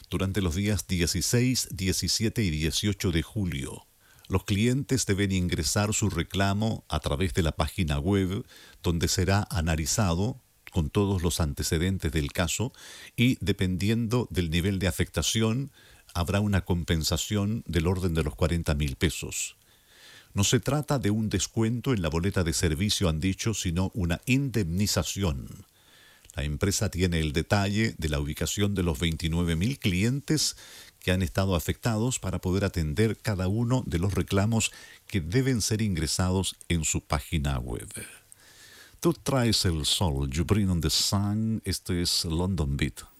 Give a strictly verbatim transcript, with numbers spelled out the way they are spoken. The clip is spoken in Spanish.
durante los días dieciséis, diecisiete y dieciocho de julio. Los clientes deben ingresar su reclamo a través de la página web, donde será analizado con todos los antecedentes del caso y, dependiendo del nivel de afectación, habrá una compensación del orden de los cuarenta mil pesos. No se trata de un descuento en la boleta de servicio, han dicho, sino una indemnización. La empresa tiene el detalle de la ubicación de los veintinueve mil clientes que han estado afectados para poder atender cada uno de los reclamos que deben ser ingresados en su página web. Tú traes el sol, you bring on the sun. Esto es London Beat.